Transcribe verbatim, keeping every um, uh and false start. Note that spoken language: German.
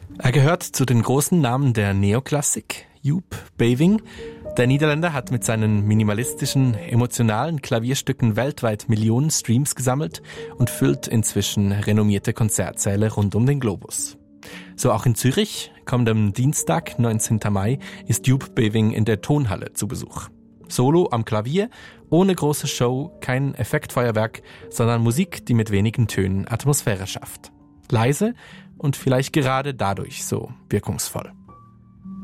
Er gehört zu den großen Namen der Neoklassik, Joop Beving. Der Niederländer hat mit seinen minimalistischen, emotionalen Klavierstücken weltweit Millionen Streams gesammelt und füllt inzwischen renommierte Konzertsäle rund um den Globus. So auch in Zürich, kommenden Dienstag, neunzehnten Mai, ist Joop Beving in der Tonhalle zu Besuch. Solo am Klavier, ohne große Show, kein Effektfeuerwerk, sondern Musik, die mit wenigen Tönen Atmosphäre schafft. Leise und vielleicht gerade dadurch so wirkungsvoll.